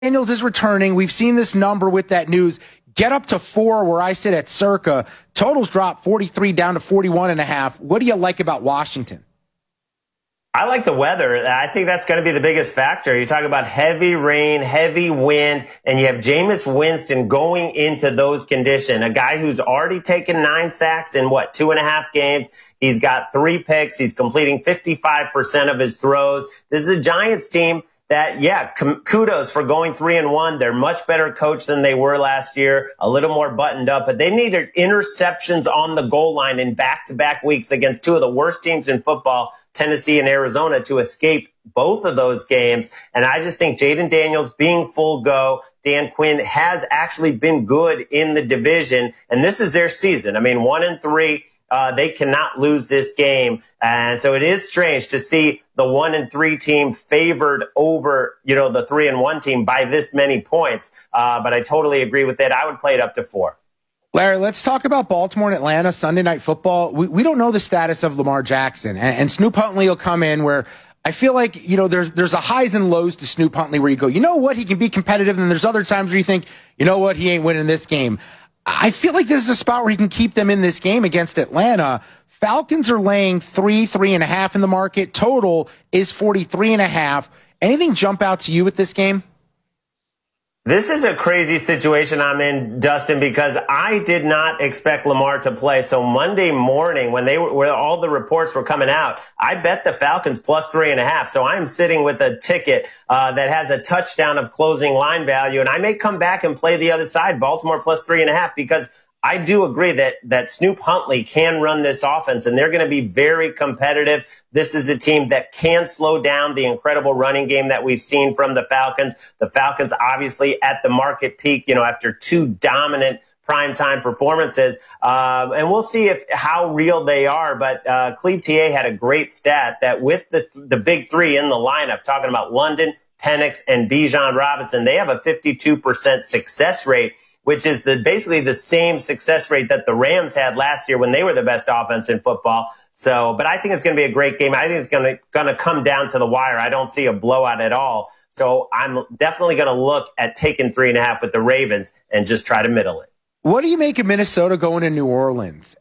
Daniels is returning. We've seen this number with that news get up to 4 where I sit at circa. Totals drop 43 down to 41.5. What do you like about Washington? I like the weather. I think that's going to be the biggest factor. You talk about heavy rain, heavy wind, and you have Jameis Winston going into those conditions. A guy who's already taken 9 sacks in 2.5 games. He's got 3 picks. He's completing 55% of his throws. This is a Giants team that, kudos for going 3-1. They're much better coached than they were last year, a little more buttoned up, but they needed interceptions on the goal line in back-to-back weeks against 2 of the worst teams in football, Tennessee and Arizona, to escape both of those games. And I just think Jaden Daniels being full go, Dan Quinn has actually been good in the division, and this is their season. I mean, 1-3. They cannot lose this game. And so it is strange to see the 1-3 team favored over, the 3-1 team by this many points. But I totally agree with that. I would play it up to 4. Larry, let's talk about Baltimore and Atlanta, Sunday Night Football. We don't know the status of Lamar Jackson. And Snoop Huntley will come in where I feel like, there's a highs and lows to Snoop Huntley where you go, you know what, he can be competitive. And there's other times where you think, you know what, he ain't winning this game. I feel like this is a spot where he can keep them in this game against Atlanta. Falcons are laying 3.5 in the market. Total is 43.5. Anything jump out to you with this game? This is a crazy situation I'm in, Dustin, because I did not expect Lamar to play. So Monday morning, when all the reports were coming out, I bet the Falcons plus 3.5. So I'm sitting with a ticket that has a touchdown of closing line value, and I may come back and play the other side, Baltimore plus 3.5, because I do agree that Snoop Huntley can run this offense, and they're going to be very competitive. This is a team that can slow down the incredible running game that we've seen from the Falcons. The Falcons obviously at the market peak, after 2 dominant primetime performances. And we'll see how real they are. But Cleve TA had a great stat that with the big 3 in the lineup, talking about London, Penix, and Bijan Robinson, they have a 52% success rate, which is basically the same success rate that the Rams had last year when they were the best offense in football. So, but I think it's going to be a great game. I think it's going to come down to the wire. I don't see a blowout at all. So I'm definitely going to look at taking 3.5 with the Ravens and just try to middle it. What do you make of Minnesota going to New Orleans?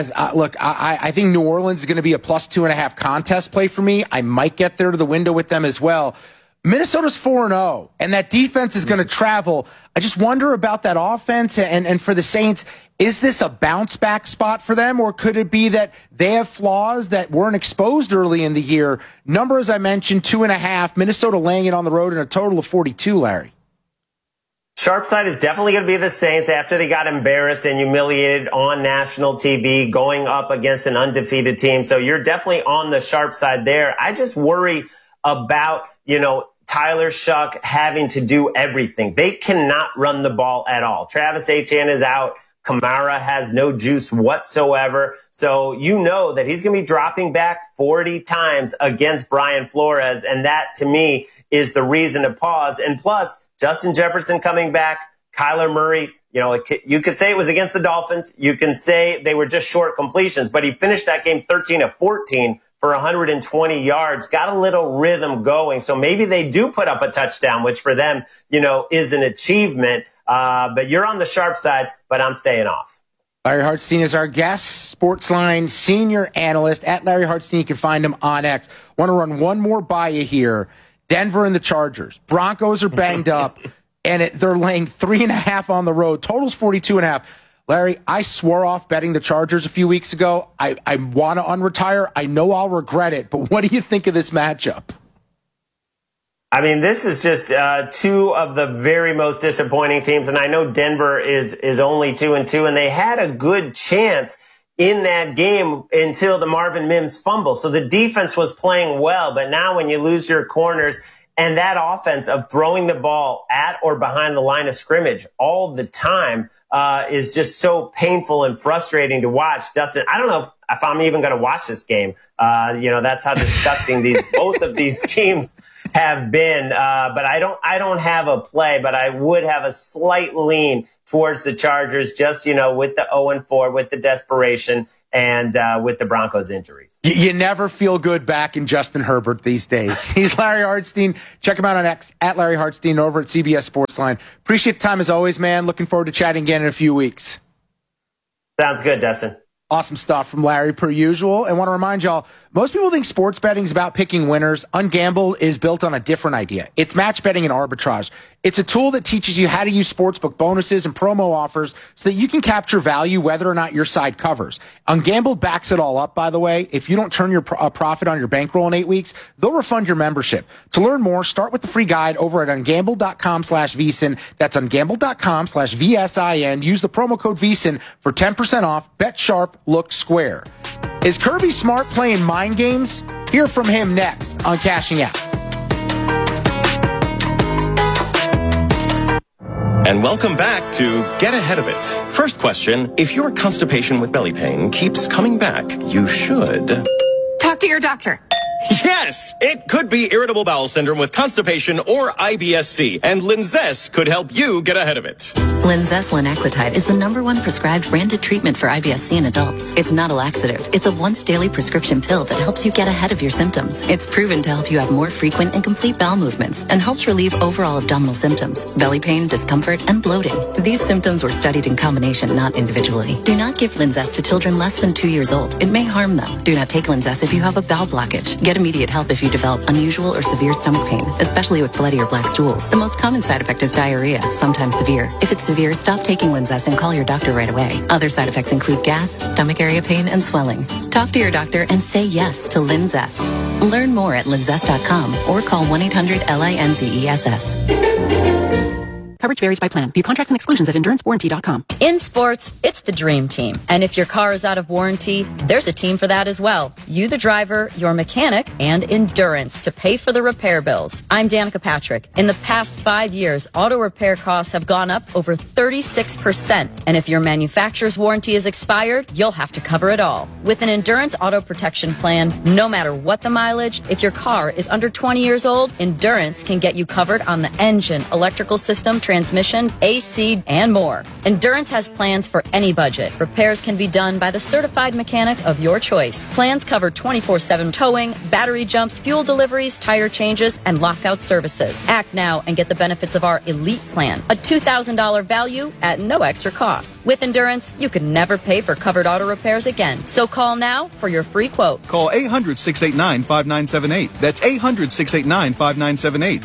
I think New Orleans is going to be a plus 2.5 contest play for me. I might get there to the window with them as well. Minnesota's 4-0, and that defense is going to travel. I just wonder about that offense, and for the Saints, is this a bounce-back spot for them, or could it be that they have flaws that weren't exposed early in the year? Number, as I mentioned, 2.5, Minnesota laying it on the road in a total of 42, Larry. Sharp side is definitely going to be the Saints after they got embarrassed and humiliated on national TV going up against an undefeated team. So you're definitely on the sharp side there. I just worry about, Tyler Shuck having to do everything. They cannot run the ball at all. Travis Etienne is out. Kamara has no juice whatsoever. So you know that he's going to be dropping back 40 times against Brian Flores. And that, to me, is the reason to pause. And plus, Justin Jefferson coming back, Kyler Murray, you could say it was against the Dolphins. You can say they were just short completions. But he finished that game 13 of 14 for 120 yards, got a little rhythm going. So maybe they do put up a touchdown, which for them, is an achievement. But you're on the sharp side, but I'm staying off. Larry Hartstein is our guest, Sportsline senior analyst. At Larry Hartstein, you can find him on X. Want to run one more by you here. Denver and the Chargers. Broncos are banged up, and they're laying 3.5 on the road. Total's 42.5. Larry, I swore off betting the Chargers a few weeks ago. I want to unretire. I know I'll regret it, but what do you think of this matchup? I mean, this is just 2 of the very most disappointing teams, and I know Denver is only 2-2, and they had a good chance in that game until the Marvin Mims fumble. So the defense was playing well, but now when you lose your corners and that offense of throwing the ball at or behind the line of scrimmage all the time is just so painful and frustrating to watch. Dustin, I don't know if I'm even going to watch this game. That's how disgusting both of these teams have been. But I don't have a play, but I would have a slight lean towards the Chargers, just, with the 0-4, with the desperation. and with the Broncos injuries. You never feel good back in Justin Herbert these days. He's Larry Hartstein. Check him out on X, at Larry Hartstein, over at CBS Sportsline. Appreciate the time as always, man. Looking forward to chatting again in a few weeks. Sounds good, Dustin. Awesome stuff from Larry, per usual. And want to remind y'all, most people think sports betting is about picking winners. Ungamble is built on a different idea. It's match betting and arbitrage. It's a tool that teaches you how to use sportsbook bonuses and promo offers so that you can capture value whether or not your side covers. Ungamble backs it all up, by the way. If you don't turn your profit on your bankroll in 8 weeks, they'll refund your membership. To learn more, start with the free guide over at ungamble.com/VSiN. That's ungamble.com/VSIN. Use the promo code VSiN for 10% off. Bet sharp, look square. Is Kirby Smart playing mind games? Hear from him next on Cashing Out. And welcome back to Get Ahead of It. First question, if your constipation with belly pain keeps coming back, you should talk to your doctor. Yes, it could be irritable bowel syndrome with constipation or IBS-C, and Linzess could help you get ahead of it. Linzess linaclotide is the #1 prescribed branded treatment for IBS-C in adults. It's not a laxative. It's a once daily prescription pill that helps you get ahead of your symptoms. It's proven to help you have more frequent and complete bowel movements and helps relieve overall abdominal symptoms, belly pain, discomfort, and bloating. These symptoms were studied in combination, not individually. Do not give Linzess to children less than 2 years old. It may harm them. Do not take Linzess if you have a bowel blockage. Get immediate help if you develop unusual or severe stomach pain, especially with bloody or black stools. The most common side effect is diarrhea, sometimes severe. If it's severe, stop taking Linzess and call your doctor right away. Other side effects include gas, stomach area pain, and swelling. Talk to your doctor and say yes to Linzess. Learn more at linzess.com or call 1-800-LINZESS. Coverage varies by plan. View contracts and exclusions at EnduranceWarranty.com. In sports, it's the dream team. And if your car is out of warranty, there's a team for that as well. You, the driver, your mechanic, and Endurance to pay for the repair bills. I'm Danica Patrick. In the past 5 years, auto repair costs have gone up over 36%. And if your manufacturer's warranty is expired, you'll have to cover it all. With an Endurance auto protection plan, no matter what the mileage, if your car is under 20 years old, Endurance can get you covered on the engine, electrical system, transmission, AC, and more. Endurance has plans for any budget. Repairs can be done by the certified mechanic of your choice. Plans cover 24/7 towing, battery jumps, fuel deliveries, tire changes, and lockout services. Act now and get the benefits of our Elite Plan, a $2,000 value at no extra cost. With Endurance, you can never pay for covered auto repairs again. So call now for your free quote. Call 800-689-5978. That's 800-689-5978.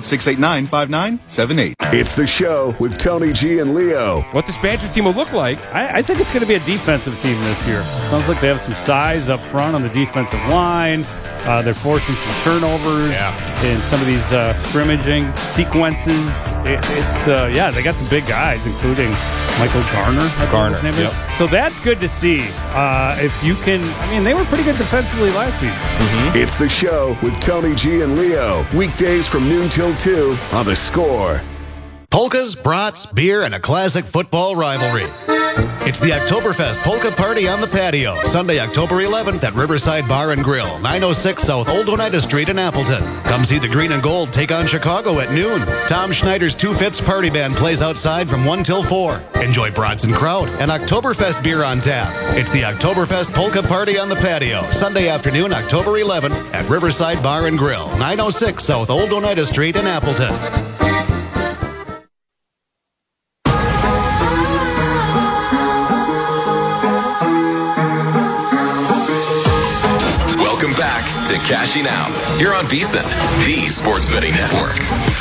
800-689-5978. It's the show with Tony G and Leo. What this Badger team will look like, I think it's going to be a defensive team this year. Sounds like they have some size up front on the defensive line. They're forcing some turnovers in some of these scrimmaging sequences. They got some big guys, including Michael Garner. His name is. So that's good to see. If you can, they were pretty good defensively last season. Mm-hmm. It's the show with Tony G and Leo. Weekdays from noon till 2 on The Score. Polkas, brats, beer, and a classic football rivalry. It's the Oktoberfest Polka Party on the Patio, Sunday, October 11th at Riverside Bar and Grill, 906 South Old Oneida Street in Appleton. Come see the Green and Gold take on Chicago at noon. Tom Schneider's 2/5 Party Band plays outside from 1 till 4. Enjoy brats and kraut and Oktoberfest beer on tap. It's the Oktoberfest Polka Party on the Patio, Sunday afternoon, October 11th at Riverside Bar and Grill, 906 South Old Oneida Street in Appleton. To Cashing Out here on VSiN, the Sports Betting Network.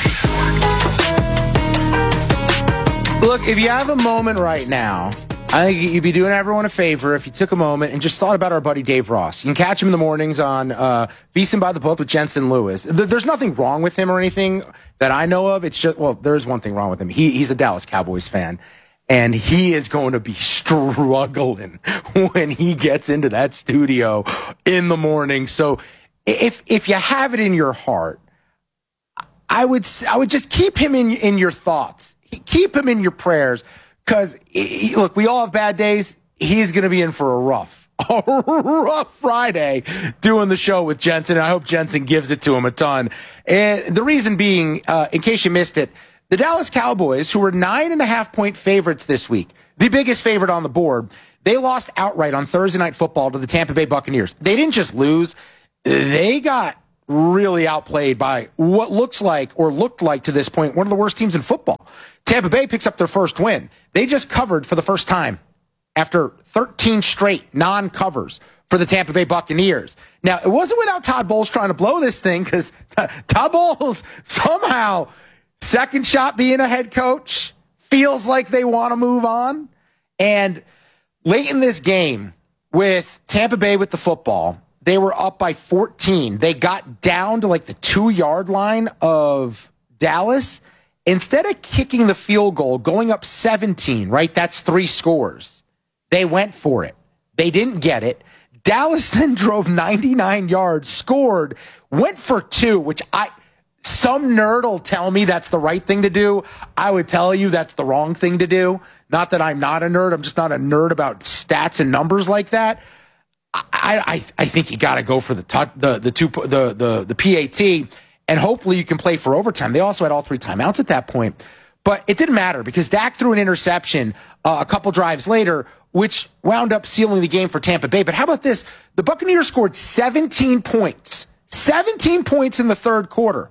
Look, if you have a moment right now, I think you'd be doing everyone a favor if you took a moment and just thought about our buddy Dave Ross. You can catch him in the mornings on VSiN by the Book with Jensen Lewis. There's nothing wrong with him or anything that I know of. It's just, there is one thing wrong with him. He's a Dallas Cowboys fan. And he is going to be struggling when he gets into that studio in the morning. So if you have it in your heart, I would just keep him in your thoughts. Keep him in your prayers. Because, look, we all have bad days. He's going to be in for a rough Friday doing the show with Jensen. I hope Jensen gives it to him a ton. And the reason being, in case you missed it, the Dallas Cowboys, who were 9.5-point favorites this week, the biggest favorite on the board, They lost outright on Thursday Night Football to the Tampa Bay Buccaneers. They didn't just lose. They got really outplayed by what looked like to this point one of the worst teams in football. Tampa Bay picks up their first win. They just covered for the first time after 13 straight non-covers for the Tampa Bay Buccaneers. Now, it wasn't without Todd Bowles trying to blow this thing, because Todd Bowles somehow, second shot being a head coach, feels like they want to move on. And late in this game, with Tampa Bay with the football, they were up by 14. They got down to like the 2-yard line of Dallas. Instead of kicking the field goal, going up 17, right? That's 3 scores. They went for it. They didn't get it. Dallas then drove 99 yards, scored, went for 2, which some nerd will tell me that's the right thing to do. I would tell you that's the wrong thing to do. Not that I'm not a nerd. I'm just not a nerd about stats and numbers like that. I think you got to go for the PAT, and hopefully you can play for overtime. They also had all 3 timeouts at that point, but it didn't matter because Dak threw an interception a couple drives later, which wound up sealing the game for Tampa Bay. But how about this? The Buccaneers scored 17 points. 17 points in the third quarter.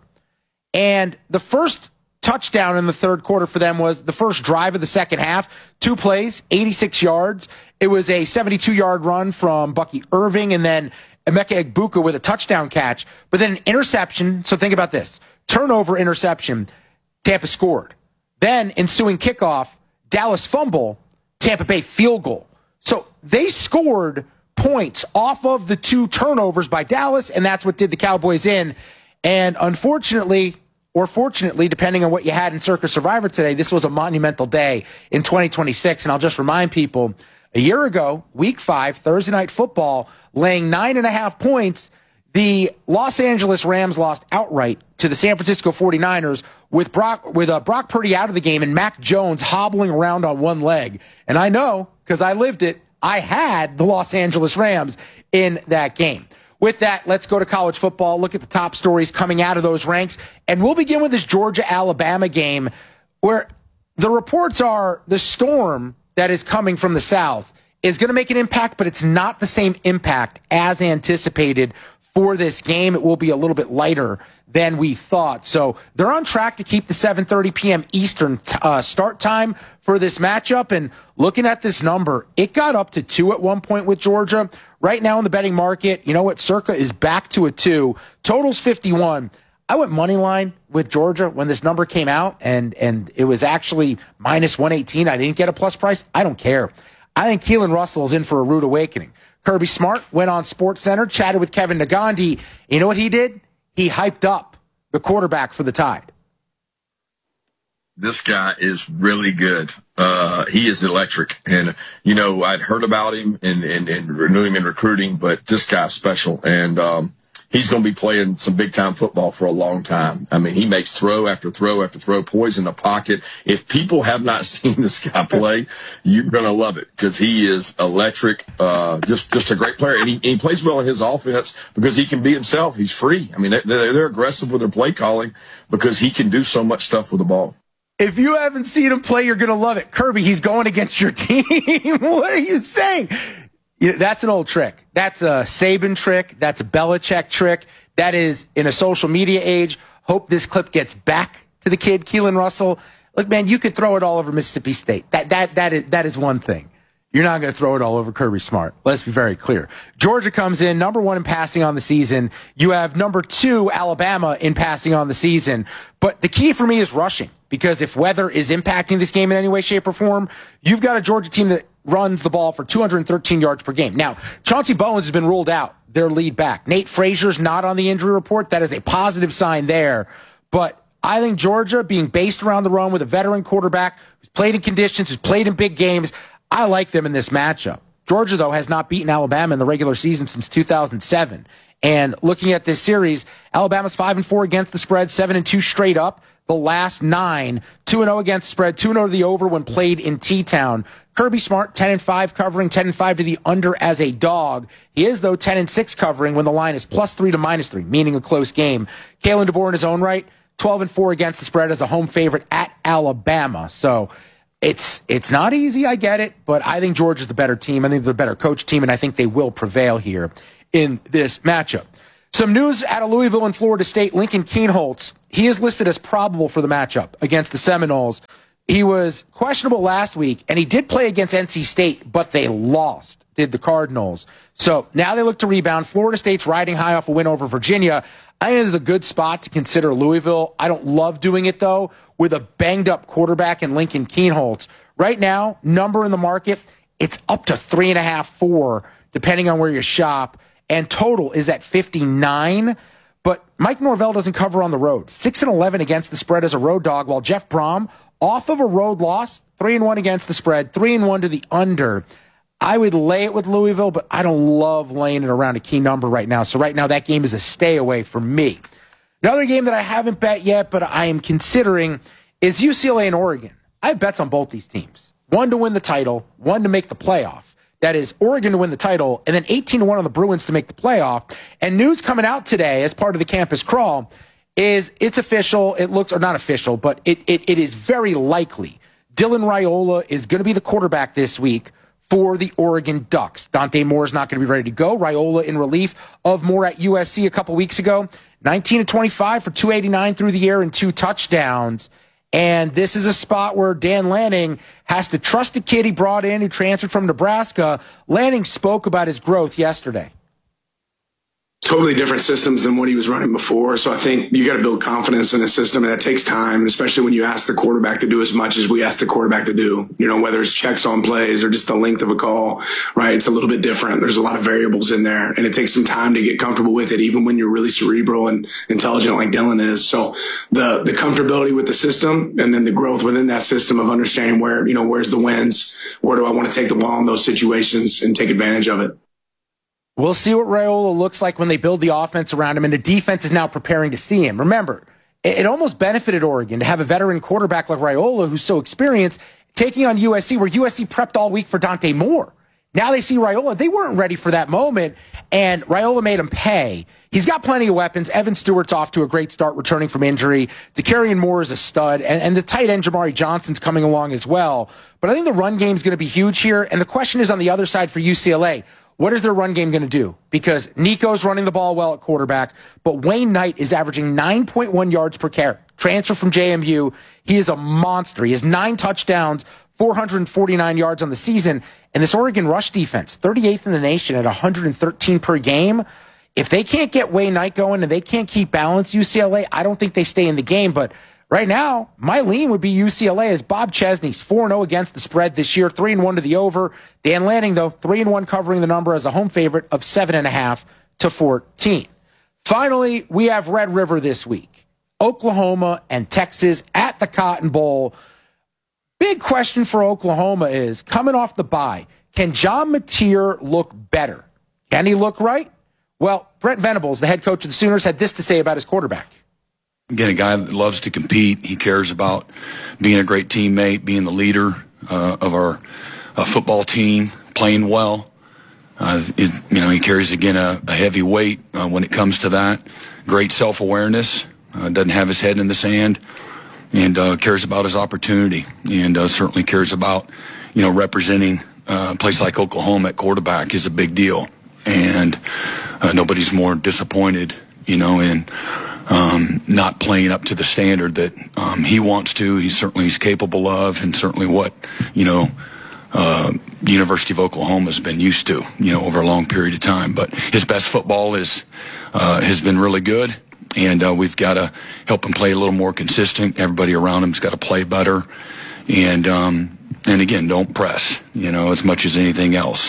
And the first touchdown in the third quarter for them was the first drive of the second half. 2 plays, 86 yards. It was a 72-yard run from Bucky Irving, and then Emeka Egbuka with a touchdown catch. But then an interception. So think about this. Turnover, interception. Tampa scored. Then ensuing kickoff, Dallas fumble, Tampa Bay field goal. So they scored points off of the 2 turnovers by Dallas, and that's what did the Cowboys in. And unfortunately, or fortunately, depending on what you had in Circa Survivor today, this was a monumental day in 2026. And I'll just remind people, a year ago, Week 5, Thursday Night Football, laying 9.5 points, the Los Angeles Rams lost outright to the San Francisco 49ers with Brock Purdy out of the game and Mac Jones hobbling around on one leg. And I know, because I lived it, I had the Los Angeles Rams in that game. With that, let's go to college football, look at the top stories coming out of those ranks, and we'll begin with this Georgia-Alabama game where the reports are the storm that is coming from the south is going to make an impact, but it's not the same impact as anticipated for this game. It will be a little bit lighter than we thought. So they're on track to keep the 7:30 p.m. Eastern start time for this matchup. And looking at this number, it got up to 2 at one point with Georgia. Right now in the betting market, you know what? Circa is back to a 2. Total's 51. I went money line with Georgia when this number came out, and it was actually minus 118. I didn't get a plus price. I don't care. I think Keelan Russell is in for a rude awakening. Kirby Smart went on SportsCenter, chatted with Kevin Nagandi. You know what he did? He hyped up the quarterback for the Tide. This guy is really good. He is electric. And, you know, I'd heard about him and knew him in recruiting, but this guy's special. And he's going to be playing some big-time football for a long time. I mean, he makes throw after throw after throw, poise in the pocket. If people have not seen this guy play, you're going to love it because he is electric, just a great player. And he plays well in his offense because he can be himself. He's free. I mean, they're aggressive with their play calling because he can do so much stuff with the ball. If you haven't seen him play, you're going to love it. Kirby, he's going against your team. What are you saying? That's an old trick. That's a Saban trick. That's a Belichick trick. That is, in a social media age, hope this clip gets back to the kid, Keelan Russell. Look, man, you could throw it all over Mississippi State. That is one thing. You're not going to throw it all over Kirby Smart. Let's be very clear. Georgia comes in number 1 in passing on the season. You have number 2, Alabama, in passing on the season. But the key for me is rushing, because if weather is impacting this game in any way, shape, or form, you've got a Georgia team that runs the ball for 213 yards per game. Now, Chauncey Bowens has been ruled out, their lead back. Nate Frazier's not on the injury report. That is a positive sign there. But I think Georgia, being based around the run with a veteran quarterback who's played in conditions, who's played in big games, I like them in this matchup. Georgia, though, has not beaten Alabama in the regular season since 2007. And looking at this series, Alabama's 5-4 against the spread, 7-2 straight up. The last 9, 2-0 against the spread, 2-0 to the over when played in T-Town. Kirby Smart, 10-5 covering, 10-5 to the under as a dog. He is, though, 10-6 covering when the line is +3 to -3, meaning a close game. Kalen DeBoer in his own right, 12-4 against the spread as a home favorite at Alabama. So It's not easy, I get it, but I think Georgia's the better team. I think they're the better coach team, and I think they will prevail here in this matchup. Some news out of Louisville and Florida State. Lincoln Kienholz, he is listed as probable for the matchup against the Seminoles. He was questionable last week, and he did play against NC State, but they lost, did the Cardinals. So now they look to rebound. Florida State's riding high off a win over Virginia. I think it's a good spot to consider Louisville. I don't love doing it, though, with a banged-up quarterback in Lincoln Kienholz. Right now, number in the market, it's up to 3.5, 4, depending on where you shop, and total is at 59. But Mike Norvell doesn't cover on the road. 6-11 against the spread as a road dog, while Jeff Brom, off of a road loss, 3-1 against the spread, 3-1 to the under. I would lay it with Louisville, but I don't love laying it around a key number right now. So right now, that game is a stay away for me. Another game that I haven't bet yet, but I am considering, is UCLA and Oregon. I have bets on both these teams. One to win the title, one to make the playoff. That is Oregon to win the title, and then 18-1 on the Bruins to make the playoff. And news coming out today as part of the campus crawl is it's official. It looks, or not official, but it is very likely Dylan Raiola is going to be the quarterback this week for the Oregon Ducks. Dante Moore is not going to be ready to go. Raiola in relief of Moore at USC a couple weeks ago. 19-25 for 289 through the air and 2 touchdowns. And this is a spot where Dan Lanning has to trust the kid he brought in who transferred from Nebraska. Lanning spoke about his growth yesterday. Totally different systems than what he was running before. So I think you got to build confidence in a system, and that takes time, especially when you ask the quarterback to do as much as we ask the quarterback to do. You know, whether it's checks on plays or just the length of a call, right? It's a little bit different. There's a lot of variables in there, and it takes some time to get comfortable with it, even when you're really cerebral and intelligent like Dylan is. So the comfortability with the system, and then the growth within that system of understanding where, you know, where's the wins, where do I want to take the ball in those situations and take advantage of it. We'll see what Raiola looks like when they build the offense around him, and the defense is now preparing to see him. Remember, it almost benefited Oregon to have a veteran quarterback like Raiola, who's so experienced, taking on USC, where USC prepped all week for Dante Moore. Now they see Raiola. They weren't ready for that moment, and Raiola made him pay. He's got plenty of weapons. Evan Stewart's off to a great start returning from injury. DeCarrion Moore is a stud, and the tight end Jamari Johnson's coming along as well. But I think the run game's going to be huge here, and the question is on the other side for UCLA. What is their run game going to do? Because Nico's running the ball well at quarterback, but Wayne Knight is averaging 9.1 yards per carry. Transfer from JMU. He is a monster. He has 9 touchdowns, 449 yards on the season. And this Oregon rush defense, 38th in the nation at 113 per game. If they can't get Wayne Knight going and they can't keep balance, UCLA, I don't think they stay in the game. But right now, my lean would be UCLA as Bob Chesney's 4-0 against the spread this year, 3-1 to the over. Dan Lanning, though, 3-1 covering the number as a home favorite of 7.5 to 14. Finally, we have Red River this week. Oklahoma and Texas at the Cotton Bowl. Big question for Oklahoma is, coming off the bye, can John Mateer look better? Can he look right? Well, Brent Venables, the head coach of the Sooners, had this to say about his quarterback. Again, a guy that loves to compete. He cares about being a great teammate, being the leader of our football team, playing well. He carries, again, a heavy weight when it comes to that. Great self-awareness, doesn't have his head in the sand, and cares about his opportunity, and certainly cares about, representing a place like Oklahoma at quarterback is a big deal. And nobody's more disappointed, in not playing up to the standard that he wants to. He's capable of, and certainly what University of Oklahoma has been used to, over a long period of time. But his best football has been really good, and we've got to help him play a little more consistent. Everybody around him's got to play better, and again, don't press, as much as anything else.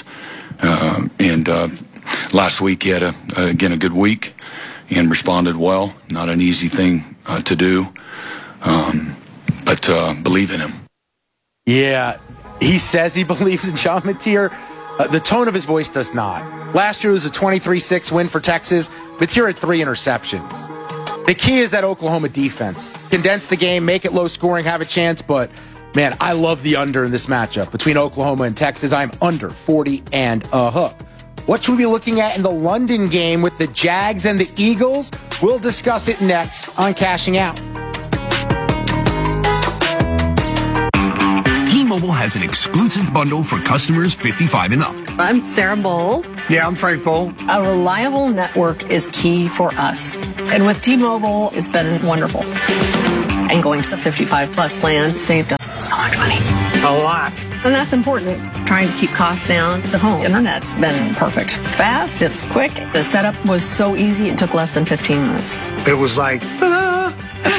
Last week he had a good week and responded well. Not an easy thing to do, but believe in him. Yeah, he says he believes in John Mateer. The tone of his voice does not. Last year was a 23-6 win for Texas. Mateer had 3 interceptions. The key is that Oklahoma defense. Condense the game, make it low scoring, have a chance, but man, I love the under in this matchup between Oklahoma and Texas. I'm under 40 and a hook. What should we be looking at in the London game with the Jags and the Eagles? We'll discuss it next on Cashing Out. has an exclusive bundle for customers 55 and up. I'm Sarah Bowl. Yeah, I'm Frank Bowl. A reliable network is key for us. And with T-Mobile, it's been wonderful. And going to the 55-plus plan saved us so much money. A lot. And that's important. Trying to keep costs down. The home internet's been perfect. It's fast, it's quick. The setup was so easy, it took less than 15 minutes. It was like, ta-da!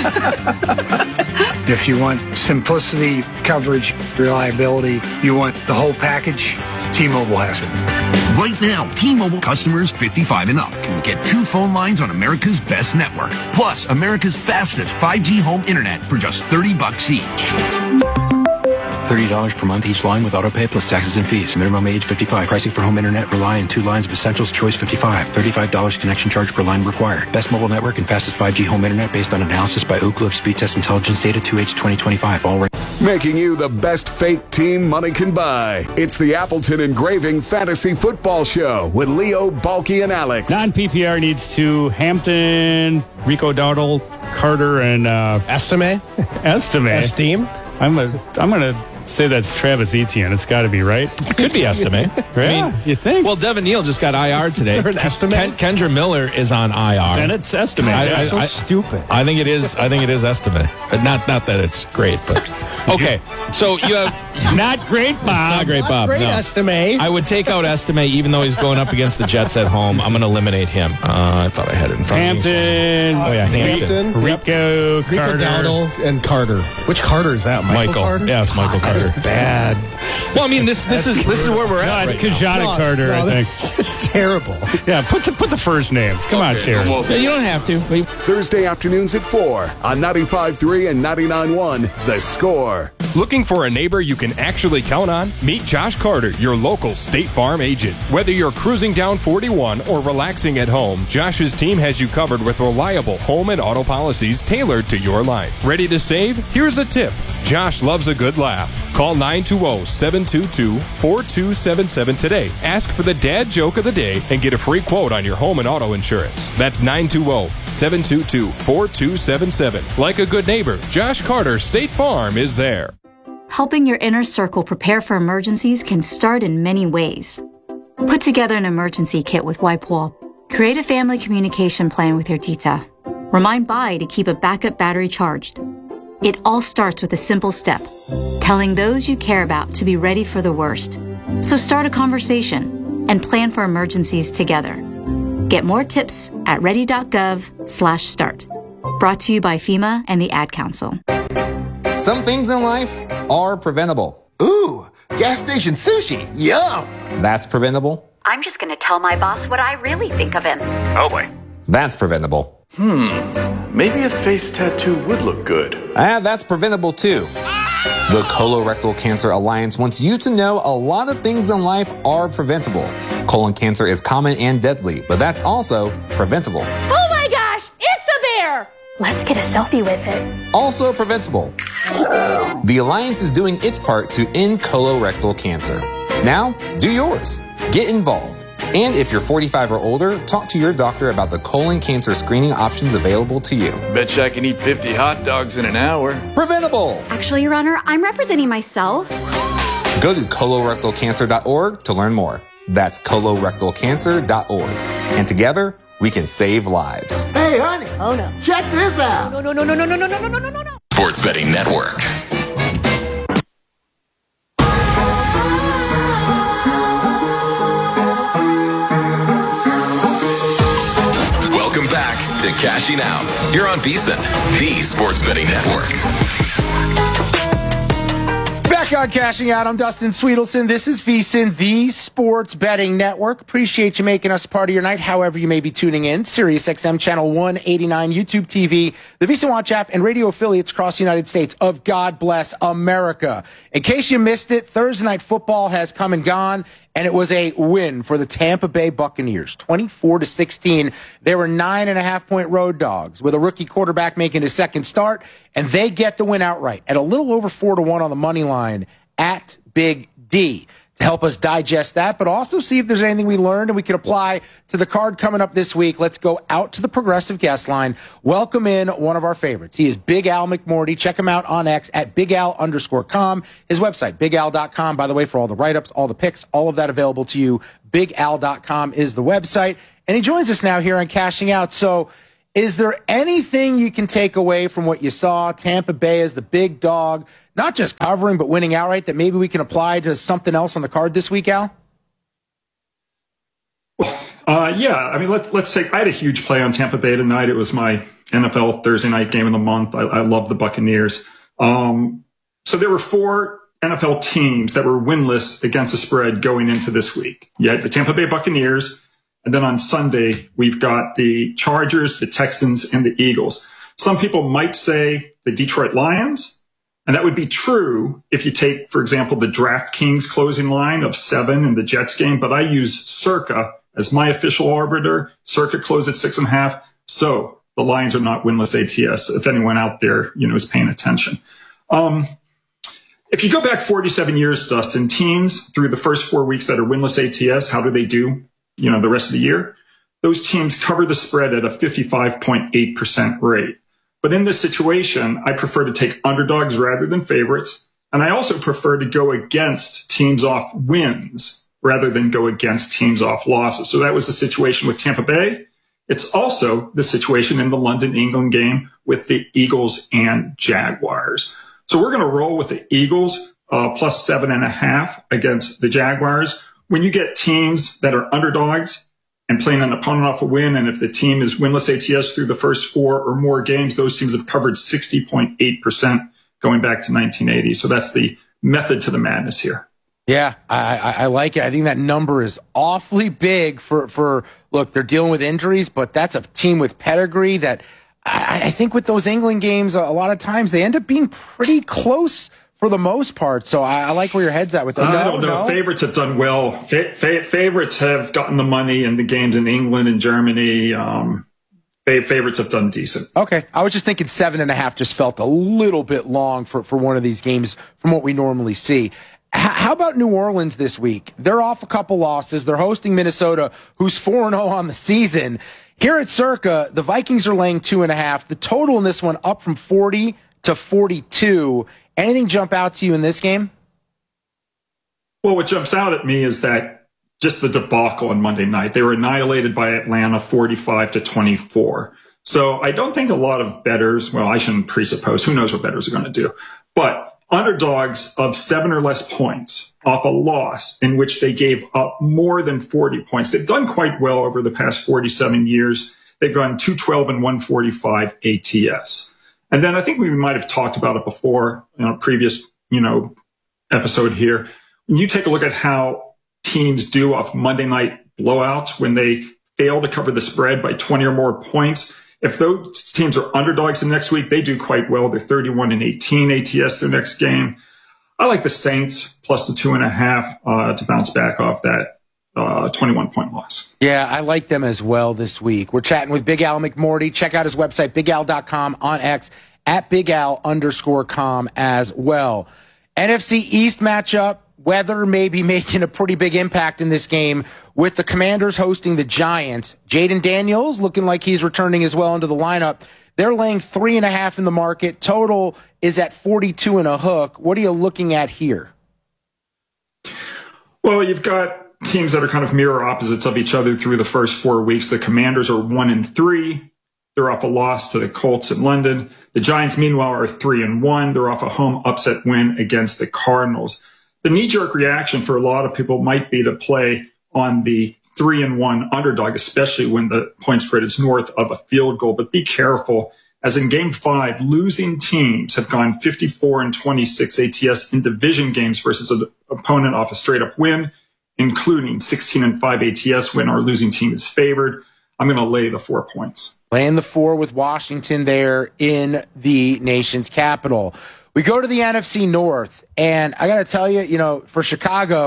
If you want simplicity, coverage, reliability, you want the whole package, T-Mobile has it. Right now, T-Mobile customers 55 and up can get 2 phone lines on America's best network, plus America's fastest 5G home internet for just $30 each. $30 per month each line with autopay plus taxes and fees. Minimum age 55. Pricing for home internet rely on 2 lines of essentials. Choice 55. $35 connection charge per line required. Best mobile network and fastest 5G home internet based on analysis by Ookla of Speed Test Intelligence data 2H 2025. All right. Making you the best fake team money can buy. It's the Appleton Engraving Fantasy Football Show with Leo, Balky, and Alex. Non-PPR needs 2. Hampton, Rico Dowdle, Carter, and Estime. Esteem. I'm gonna say that's Travis Etienne. It's got to be, right? It could be Estime. Right? I mean, you think? Well, Devin Neal just got IR today. Is there an Estime? Kendra Miller is on IR. And it's Estime. That's so stupid. I think it is Estime. Not that it's great, but okay. So you have not great, Bob. It's not great, Bob. Great no. Estime. I would take out Estime, even though he's going up against the Jets at home. I'm going to eliminate him. I thought I had it in front Hampton. of me. Oh yeah, Hampton. Rico Dowdle and Carter. Which Carter is that? Michael Carter? Yeah, it's Michael Carter. Bad. Well, I mean, this is where we're at. No, it's Kajana Carter, I think. It's terrible. Yeah, put the first names. Come on, Terry. Yeah, you don't have to. Thursday afternoons at 4 on 95.3 and 99.1 The Score. Looking for a neighbor you can actually count on? Meet Josh Carter, your local State Farm agent. Whether you're cruising down 41 or relaxing at home, Josh's team has you covered with reliable home and auto policies tailored to your life. Ready to save? Here's a tip. Josh loves a good laugh. Call 920-722-4277 today. Ask for the dad joke of the day and get a free quote on your home and auto insurance. That's 920-722-4277. Like a good neighbor, Josh Carter State Farm is there. Helping your inner circle prepare for emergencies can start in many ways. Put together an emergency kit with WipeWall. Create a family communication plan with your tita. Remind Bai to keep a backup battery charged. It all starts with a simple step, telling those you care about to be ready for the worst. So start a conversation and plan for emergencies together. Get more tips at ready.gov/start. Brought to you by FEMA and the Ad Council. Some things in life are preventable. Ooh, gas station sushi. Yum. That's preventable. I'm just going to tell my boss what I really think of him. Oh boy. That's preventable. Maybe a face tattoo would look good. That's preventable too. The Colorectal Cancer Alliance wants you to know a lot of things in life are preventable. Colon cancer is common and deadly, but that's also preventable. Oh my gosh, it's a bear! Let's get a selfie with it. Also preventable. The Alliance is doing its part to end colorectal cancer. Now, do yours. Get involved. And if you're 45 or older, talk to your doctor about the colon cancer screening options available to you. Betcha I can eat 50 hot dogs in an hour. Preventable! Actually, Your Honor, I'm representing myself. Go to colorectalcancer.org to learn more. That's colorectalcancer.org. And together, we can save lives. Hey, honey. Oh, no. Check this out. No. Sports Betting Network. Welcome back to Cashing Out. You're on VSiN, the Sports Betting Network. Back on Cashing Out, I'm Dustin Sweetelson. This is VSiN, the Sports Betting Network. Appreciate you making us part of your night, however you may be tuning in. Sirius XM Channel 189, YouTube TV, the VSiN Watch app, and radio affiliates across the United States of God Bless America. In case you missed it, Thursday Night Football has come and gone, and it was a win for the Tampa Bay Buccaneers, 24-16. They were 9.5-point road dogs with a rookie quarterback making his second start, and they get the win outright at a little over 4-1 on the money line at Big D. to help us digest that, but also see if there's anything we learned and we can apply to the card coming up this week. Let's go out to the Progressive guest line. Welcome in one of our favorites. He is Big Al McMorty. Check him out on X at BigAl_com. His website, BigAl.com, by the way, for all the write-ups, all the picks, all of that available to you. BigAl.com is the website. And he joins us now here on Cashing Out. So is there anything you can take away from what you saw? Tampa Bay as the big dog, not just covering, but winning outright, that maybe we can apply to something else on the card this week, Al? Yeah. I mean, let's take, I had a huge play on Tampa Bay tonight. It was my NFL Thursday night game of the month. I love the Buccaneers. So there were 4 NFL teams that were winless against the spread going into this week. You had the Tampa Bay Buccaneers. And then on Sunday, we've got the Chargers, the Texans, and the Eagles. Some people might say the Detroit Lions, and that would be true if you take, for example, the DraftKings closing line of 7 in the Jets game, but I use Circa as my official arbiter. Circa closed at 6.5, so the Lions are not winless ATS, if anyone out there, is paying attention. If you go back 47 years, Dustin, teams through the first 4 weeks that are winless ATS, how do they do? The rest of the year, those teams cover the spread at a 55.8% rate. But in this situation, I prefer to take underdogs rather than favorites. And I also prefer to go against teams off wins rather than go against teams off losses. So that was the situation with Tampa Bay. It's also the situation in the London, England game with the Eagles and Jaguars. So we're going to roll with the Eagles plus 7.5 against the Jaguars. When you get teams that are underdogs and playing an opponent off a win, and if the team is winless ATS through the first 4 or more games, those teams have covered 60.8% going back to 1980. So that's the method to the madness here. Yeah, I like it. I think that number is awfully big for look, they're dealing with injuries, but that's a team with pedigree that I think with those England games, a lot of times they end up being pretty close for the most part. So I like where your head's at with that. I don't know. Favorites have done well. Favorites have gotten the money in the games in England and Germany. Favorites have done decent. Okay. I was just thinking 7.5 just felt a little bit long for one of these games from what we normally see. How about New Orleans this week? They're off a couple losses. They're hosting Minnesota, who's 4-0 on the season. Here at Circa, the Vikings are laying 2.5. The total in this one up from 40 to 42. Anything jump out to you in this game? Well, what jumps out at me is that just the debacle on Monday night. They were annihilated by Atlanta 45-24. So I don't think a lot of bettors, well, I shouldn't presuppose. Who knows what bettors are going to do? But underdogs of 7 or less points off a loss in which they gave up more than 40 points. They've done quite well over the past 47 years. They've gone 212 and 145 ATS. And then I think we might have talked about it before in a previous, episode here. When you take a look at how teams do off Monday night blowouts when they fail to cover the spread by 20 or more points, if those teams are underdogs the next week, they do quite well. They're 31 and 18 ATS their next game. I like the Saints plus the 2.5 to bounce back off that 21-point loss. Yeah, I like them as well this week. We're chatting with Big Al McMorty. Check out his website, BigAl.com, on X, at BigAl_com as well. NFC East matchup. Weather may be making a pretty big impact in this game with the Commanders hosting the Giants. Jaden Daniels looking like he's returning as well into the lineup. They're laying 3.5 in the market. Total is at 42 and a hook. What are you looking at here? Well, you've got teams that are kind of mirror opposites of each other through the first 4 weeks. The Commanders are 1-3. They're off a loss to the Colts in London. The Giants, meanwhile, are 3-1. They're off a home upset win against the Cardinals. The knee-jerk reaction for a lot of people might be to play on the 3-1 underdog, especially when the point spread is north of a field goal. But be careful, as in Game 5, losing teams have gone 54-26 ATS in division games versus an opponent off a straight-up win, including 16-5 ATS when our losing team is favored. I'm going to lay the 4 points. Laying the 4 with Washington there in the nation's capital. We go to the NFC North, and I got to tell you, for Chicago,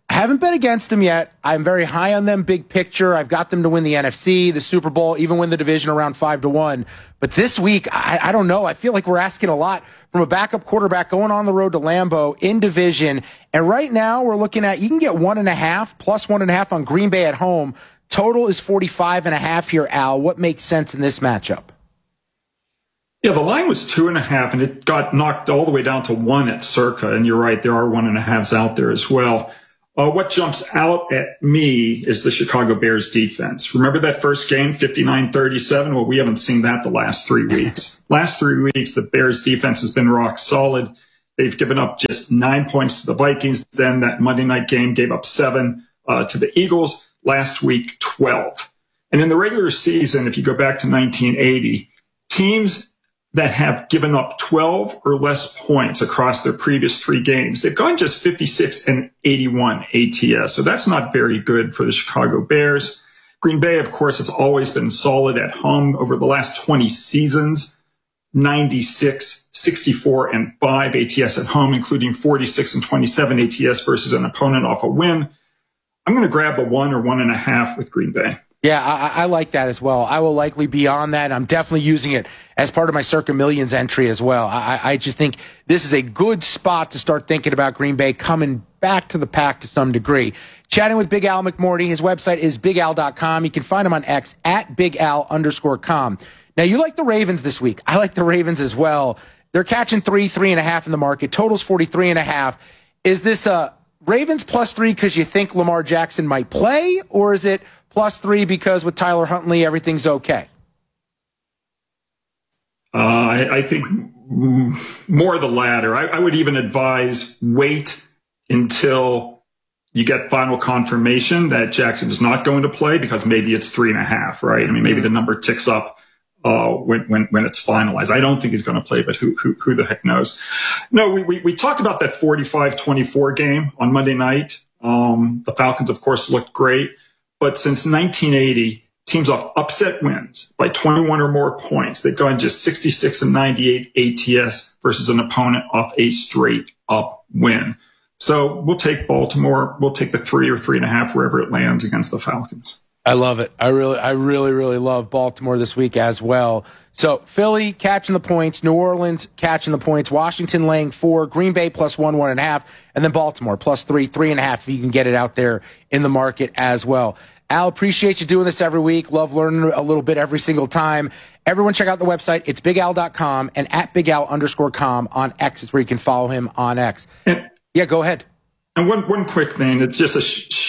I haven't bet against them yet. I'm very high on them, big picture. I've got them to win the NFC, the Super Bowl, even win the division around 5-1. But this week, I don't know. I feel like we're asking a lot from a backup quarterback going on the road to Lambeau in division. And right now, we're looking at, you can get 1.5 plus 1.5 on Green Bay at home. Total is 45.5 here, Al. What makes sense in this matchup? Yeah, the line was 2.5, and it got knocked all the way down to 1 at Circa. And you're right, there are 1.5s out there as well. What jumps out at me is the Chicago Bears defense. Remember that first game, 59-37? Well, we haven't seen that the last 3 weeks. Last 3 weeks, the Bears defense has been rock solid. They've given up just 9 points to the Vikings. Then that Monday night game gave up 7 to the Eagles. Last week, 12. And in the regular season, if you go back to 1980, teams that have given up 12 or less points across their previous 3 games, they've gone just 56-81 ATS. So that's not very good for the Chicago Bears. Green Bay, of course, has always been solid at home over the last 20 seasons, 96, 64, and 5 ATS at home, including 46 and 27 ATS versus an opponent off a win. I'm going to grab the 1 or 1.5 with Green Bay. Yeah, I like that as well. I will likely be on that. I'm definitely using it as part of my Circa Millions entry as well. I just think this is a good spot to start thinking about Green Bay coming back to the pack to some degree. Chatting with Big Al McMorty. His website is bigal.com. You can find him on X at BigAl_com. Now, you like the Ravens this week. I like the Ravens as well. They're catching 3.5 in the market. Total's 43.5. Is this Ravens +3 because you think Lamar Jackson might play, or is it +3 because with Tyler Huntley, everything's okay? I think more the latter. I would even advise wait until you get final confirmation that Jackson is not going to play, because maybe it's 3.5, right? I mean, maybe the number ticks up when it's finalized. I don't think he's going to play, but who the heck knows? No, we talked about that 45-24 game on Monday night. The Falcons, of course, looked great. But since 1980, teams off upset wins by 21 or more points, they've gone just 66 and 98 ATS versus an opponent off a straight up win. So we'll take Baltimore. We'll take the 3 or 3.5 wherever it lands against the Falcons. I love it. I really love Baltimore this week as well. So Philly catching the points, New Orleans catching the points, Washington laying 4, Green Bay +1, 1.5, and then Baltimore +3, 3.5 if you can get it out there in the market as well. Al, appreciate you doing this every week. Love learning a little bit every single time. Everyone check out the website. It's bigal.com and at bigal_com on X is where you can follow him on X. Yeah, go ahead. And one quick thing. It's just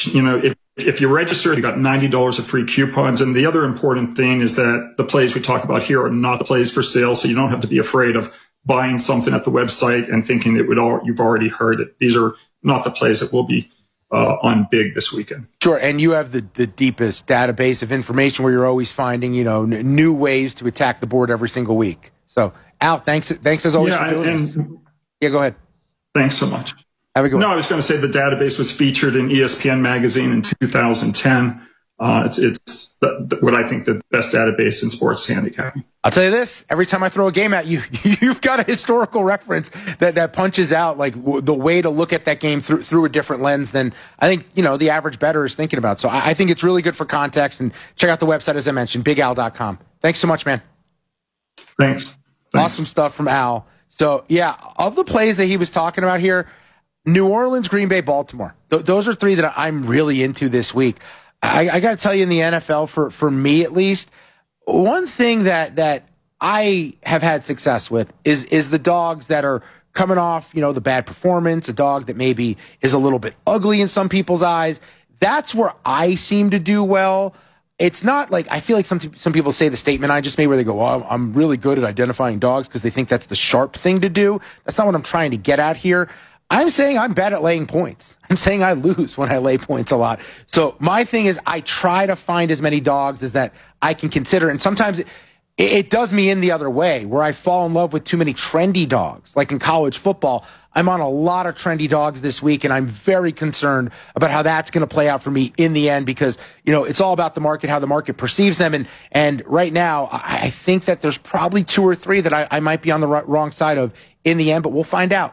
if you register, you got $90 of free coupons. And the other important thing is that the plays we talk about here are not the plays for sale, so you don't have to be afraid of buying something at the website and thinking you've already heard it. These are not the plays that will be on Big this weekend. Sure, and you have the deepest database of information where you're always finding new ways to attack the board every single week. So, Al, thanks as always for doing this. Yeah, go ahead. Thanks so much. Have a good one. No, I was going to say the database was featured in ESPN magazine in 2010. It's what I think the best database in sports handicapping. I'll tell you this, every time I throw a game at you, you've got a historical reference that punches out like the way to look at that game through a different lens than I think, the average bettor is thinking about. So I think it's really good for context, and check out the website, as I mentioned, bigal.com. Thanks so much, man. Thanks. Awesome stuff from Al. So yeah, of the plays that he was talking about here, New Orleans, Green Bay, Baltimore. Those are 3 that I'm really into this week. I got to tell you, in the NFL, for me at least, one thing that I have had success with is the dogs that are coming off, the bad performance, a dog that maybe is a little bit ugly in some people's eyes. That's where I seem to do well. It's not like, I feel like some people say the statement I just made where they go, well, I'm really good at identifying dogs because they think that's the sharp thing to do. That's not what I'm trying to get at here. I'm saying I'm bad at laying points. I'm saying I lose when I lay points a lot. So my thing is I try to find as many dogs as that I can consider. And sometimes it does me in the other way, where I fall in love with too many trendy dogs. Like in college football, I'm on a lot of trendy dogs this week, and I'm very concerned about how that's going to play out for me in the end, because, it's all about the market, how the market perceives them. And right now, I think that there's probably 2 or 3 that I might be on the wrong side of in the end, but we'll find out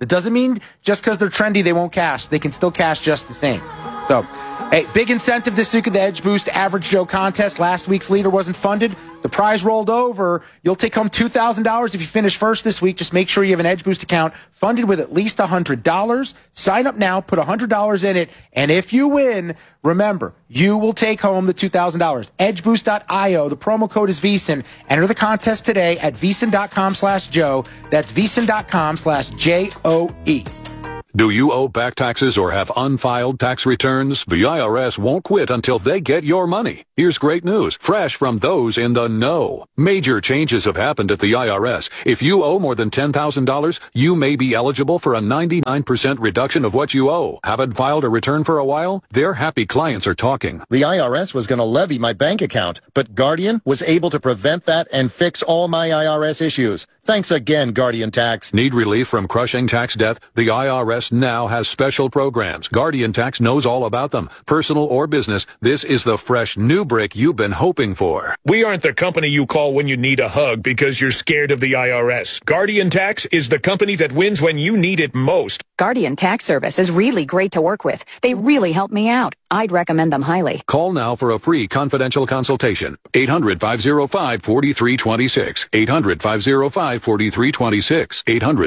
That doesn't mean just because they're trendy, they won't cash. They can still cash just the same. So, hey, big incentive this week of the Edge Boost Average Joe contest. Last week's leader wasn't funded. The prize rolled over. You'll take home $2,000 if you finish first this week. Just make sure you have an Edge Boost account funded with at least $100. Sign up now, put $100 in it, and if you win, remember, you will take home the $2,000. Edgeboost.io. The promo code is VSiN. Enter the contest today at VSiN.com/Joe. That's VSiN.com/JOE. Do you owe back taxes or have unfiled tax returns? The IRS won't quit until they get your money. Here's great news, fresh from those in the know. Major changes have happened at the IRS. If you owe more than $10,000, you may be eligible for a 99% reduction of what you owe. Haven't filed a return for a while? Their happy clients are talking. The IRS was going to levy my bank account, but Guardian was able to prevent that and fix all my IRS issues. Thanks again, Guardian Tax. Need relief from crushing tax debt? The IRS now has special programs. Guardian Tax knows all about them. Personal or business, this is the fresh new brick you've been hoping for. We aren't the company you call when you need a hug because you're scared of the IRS. Guardian Tax is the company that wins when you need it most. Guardian Tax Service is really great to work with. They really help me out. I'd recommend them highly. Call now for a free confidential consultation. 800-505-4326. 800-505-4326.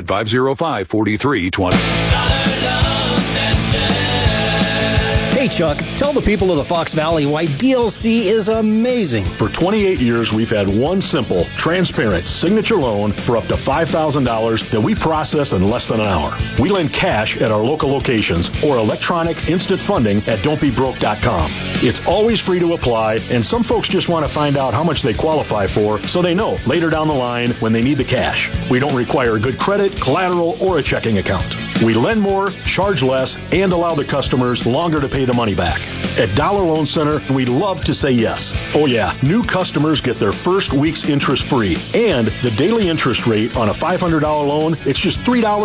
800-505-4326. Hey, Chuck, tell the people of the Fox Valley why DLC is amazing. For 28 years, we've had one simple, transparent signature loan for up to $5,000 that we process in less than an hour. We lend cash at our local locations or electronic instant funding at don'tbebroke.com. It's always free to apply, and some folks just want to find out how much they qualify for so they know later down the line when they need the cash. We don't require good credit, collateral, or a checking account. We lend more, charge less, and allow the customers longer to pay the money back. At Dollar Loan Center, we love to say yes. Oh yeah, new customers get their first week's interest free. And the daily interest rate on a $500 loan, it's just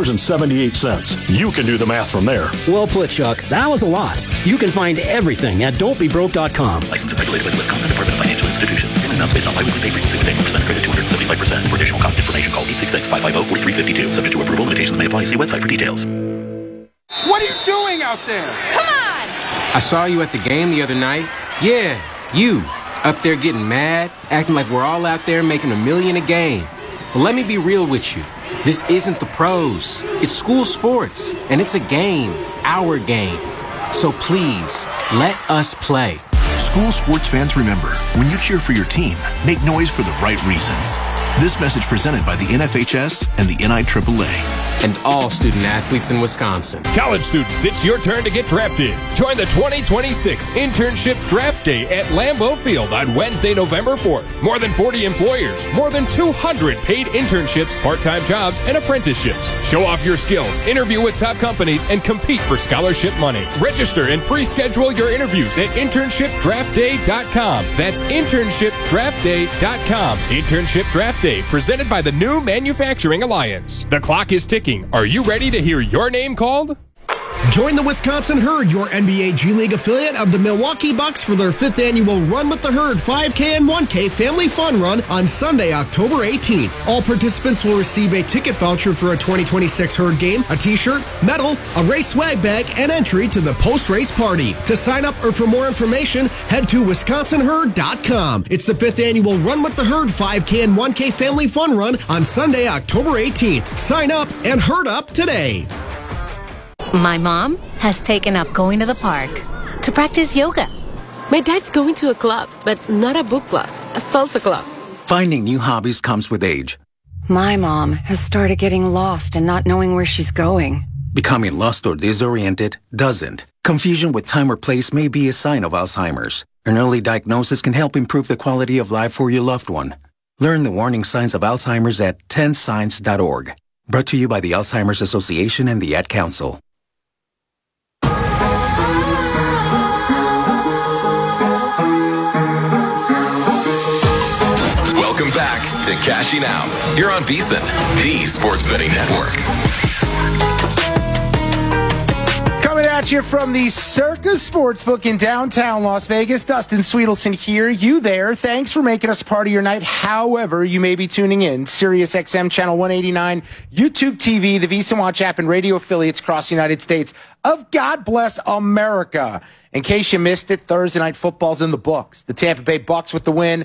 $3.78. You can do the math from there. Well put, Chuck. That was a lot. You can find everything at don'tbebroke.com. Licensed and regulated by the Wisconsin Department of Financial Institutions. Payment amounts based on biweekly pay frequency with annual percent credit 275%. For additional cost information, call 866-550-4352. Subject to approval, limitations may apply. See website for details. What are you doing out there? Come on! I saw you at the game the other night. Yeah, you. Up there getting mad, acting like we're all out there making $1 million a game. Well, let me be real with you. This isn't the pros. It's school sports, and it's a game, our game. So please, let us play. School sports fans, remember, when you cheer for your team, make noise for the right reasons. This message presented by the NFHS and the NIAAA. And all student athletes in Wisconsin. College students, it's your turn to get drafted. Join the 2026 Internship Draft Day at Lambeau Field on Wednesday, November 4th. More than 40 employers, more than 200 paid internships, part-time jobs, and apprenticeships. Show off your skills, interview with top companies, and compete for scholarship money. Register and pre-schedule your interviews at internshipdraftday.com. That's internshipdraftday.com. Internship Draft Day, presented by the New Manufacturing Alliance. The clock is ticking. Are you ready to hear your name called? Join the Wisconsin Herd, your NBA G League affiliate of the Milwaukee Bucks, for their 5th annual Run with the Herd 5K and 1K Family Fun Run on Sunday, October 18th. All participants will receive a ticket voucher for a 2026 Herd game, a t-shirt, medal, a race swag bag, and entry to the post-race party. To sign up or for more information, head to wisconsinherd.com. It's the 5th annual Run with the Herd 5K and 1K Family Fun Run on Sunday, October 18th. Sign up and herd up today. My mom has taken up going to the park to practice yoga. My dad's going to a club, but not a book club, a salsa club. Finding new hobbies comes with age. My mom has started getting lost and not knowing where she's going. Becoming lost or disoriented doesn't. Confusion with time or place may be a sign of Alzheimer's. An early diagnosis can help improve the quality of life for your loved one. Learn the warning signs of Alzheimer's at 10signs.org. Brought to you by the Alzheimer's Association and the Ad Council. Welcome back to Cashing Out. You're on VSiN, the Sports Betting Network. Coming at at you from the Circus Sportsbook in downtown Las Vegas. Dustin Sweetelson here. You there. Thanks for making us part of your night. However, you may be tuning in. Sirius XM Channel 189, YouTube TV, the VSiN Watch app, and radio affiliates across the United States of God Bless America. In case you missed it, Thursday Night Football's in the books. The Tampa Bay Bucks with the win,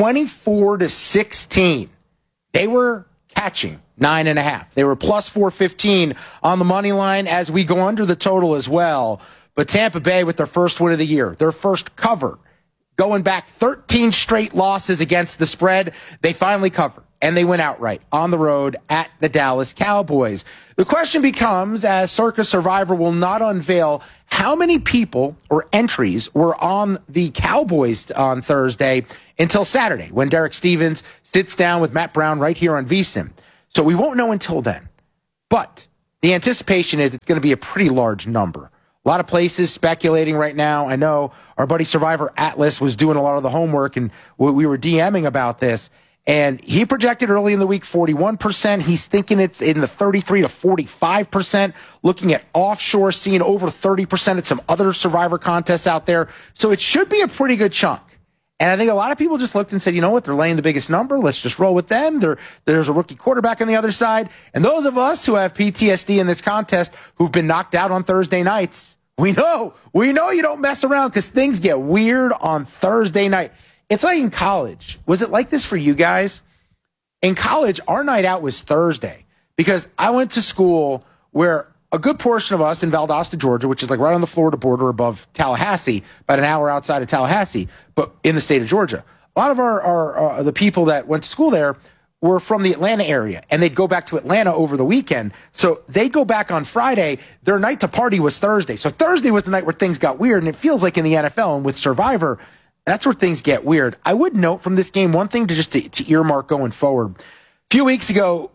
24-16. They were catching 9.5. They were plus 415 on the money line as we go under the total as well. But Tampa Bay with their first win of the year, their first cover, going back 13 straight losses against the spread, they finally covered. And they went outright on the road at the Dallas Cowboys. The question becomes, as Circus Survivor will not unveil how many people or entries were on the Cowboys on Thursday until Saturday, when Derek Stevens sits down with Matt Brown right here on VSiN. So we won't know until then. But the anticipation is it's going to be a pretty large number. A lot of places speculating right now. I know our buddy Survivor Atlas was doing a lot of the homework, and we were DMing about this. And he projected early in the week 41%. He's thinking it's in the 33 to 45%. Looking at offshore, seeing over 30% at some other Survivor contests out there. So it should be a pretty good chunk. And I think a lot of people just looked and said, you know what, they're laying the biggest number. Let's just roll with them. There's a rookie quarterback on the other side. And those of us who have PTSD in this contest who've been knocked out on Thursday nights, we know you don't mess around because things get weird on Thursday night. It's like in college. Was it like this for you guys? In college, our night out was Thursday because I went to school where a good portion of us in Valdosta, Georgia, which is like right on the Florida border above Tallahassee, about an hour outside of Tallahassee, but in the state of Georgia. A lot of our the people that went to school there were from the Atlanta area, and they'd go back to Atlanta over the weekend. So they'd go back on Friday. Their night to party was Thursday. So Thursday was the night where things got weird, and it feels like in the NFL and with Survivor, that's where things get weird. I would note from this game one thing to earmark going forward. A few weeks ago,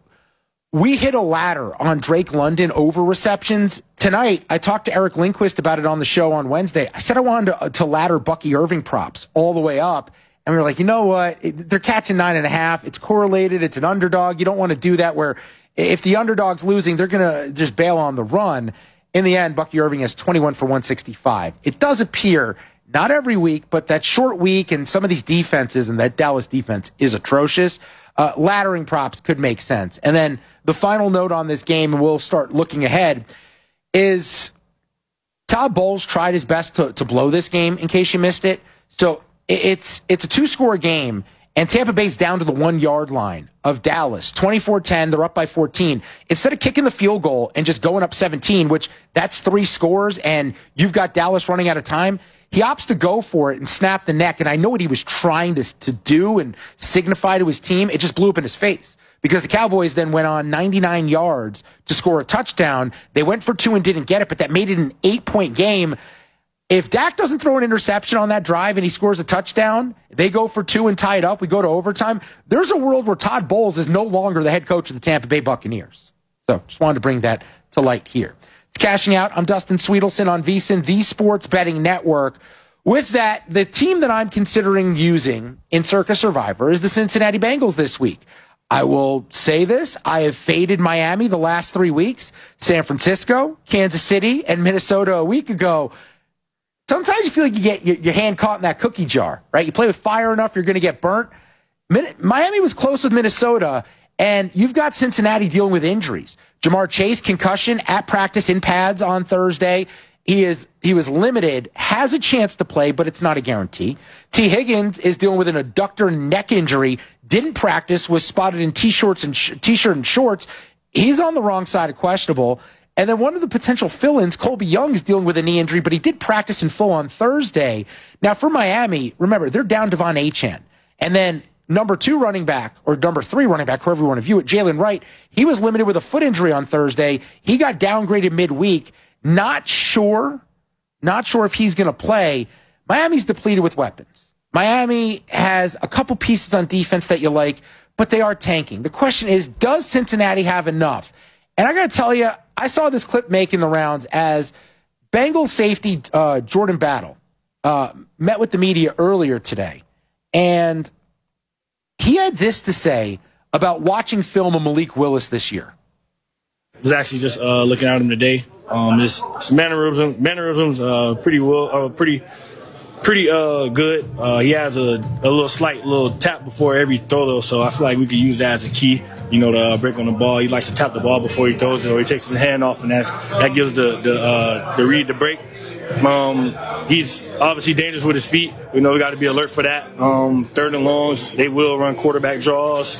we hit a ladder on Drake London over receptions. Tonight, I talked to Eric Lindquist about it on the show on Wednesday. I said I wanted to ladder Bucky Irving props all the way up. And we were like, you know what? They're catching 9.5. It's correlated. It's an underdog. You don't want to do that where if the underdog's losing, they're going to just bail on the run. In the end, Bucky Irving has 21 for 165. It does appear, not every week, but that short week and some of these defenses, and that Dallas defense is atrocious. Laddering props could make sense. And then the final note on this game, and we'll start looking ahead, is Todd Bowles tried his best to blow this game, in case you missed it. So it's a 2-score game, and Tampa Bay's down to the 1-yard line of Dallas. 24-10, they're up by 14. Instead of kicking the field goal and just going up 17, which that's 3 scores, and you've got Dallas running out of time, he opts to go for it and snap the neck, and I know what he was trying to do and signify to his team. It just blew up in his face because the Cowboys then went on 99 yards to score a touchdown. They went for 2 and didn't get it, but that made it an 8-point game. If Dak doesn't throw an interception on that drive and he scores a touchdown, they go for 2 and tie it up. We go to overtime. There's a world where Todd Bowles is no longer the head coach of the Tampa Bay Buccaneers. So just wanted to bring that to light here. It's Cashing Out. I'm Dustin Sweetelson on VSiN, the Sports Betting Network. With that, the team that I'm considering using in Circus Survivor is the Cincinnati Bengals this week. I will say this. I have faded Miami the last 3 weeks. San Francisco, Kansas City, and Minnesota a week ago. Sometimes you feel like you get your hand caught in that cookie jar, right? You play with fire enough, you're going to get burnt. Miami was close with Minnesota, and you've got Cincinnati dealing with injuries. Jamar Chase, concussion at practice in pads on Thursday. He was limited, has a chance to play, but it's not a guarantee. T. Higgins is dealing with an adductor neck injury, didn't practice, was spotted in t-shirt and shorts. He's on the wrong side of questionable. And then one of the potential fill-ins, Colby Young, is dealing with a knee injury, but he did practice in full on Thursday. Now, for Miami, remember, they're down Devon Achane. And then number 2 running back, or number 3 running back, however you want to view it, Jalen Wright, he was limited with a foot injury on Thursday. He got downgraded midweek. Not sure if he's going to play. Miami's depleted with weapons. Miami has a couple pieces on defense that you like, but they are tanking. The question is, does Cincinnati have enough? And I got to tell you, I saw this clip making the rounds as Bengals safety Jordan Battle met with the media earlier today. And he had this to say about watching film of Malik Willis this year. I was actually just looking at him today. His mannerisms, pretty good. He has a little slight tap before every throw, though, so I feel like we could use that as a key, to break on the ball. He likes to tap the ball before he throws it, or he takes his hand off, and that gives the read to break. He's obviously dangerous with his feet. We got to be alert for that. Third and longs, they will run quarterback draws.